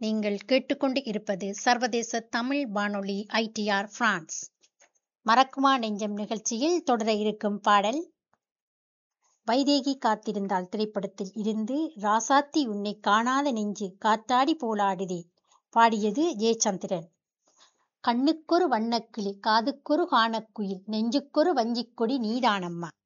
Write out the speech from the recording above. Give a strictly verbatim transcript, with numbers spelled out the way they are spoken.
நீங்கள் கேட்டுக்கொண்டு இருப்பது சர்வதேச தமிழ் வானொலி ஐ டி ஆர் பிரான்ஸ். மறக்குமா நெஞ்சம் நிகழ்ச்சியில் தொடர இருக்கும் பாடல் வைதேகி காத்திருந்தாள் திரைப்படத்தில் இருந்து ராசாத்தி உன்னை காணாத நெஞ்சு காத்தாடி போலாடுதே. பாடியது ஜெயச்சந்திரன். கண்ணுக்கொரு வண்ணக்கிளி காதுக்கொரு கானக்குயில் நெஞ்சுக்கொரு வஞ்சிக்கொடி நீதானம்மா.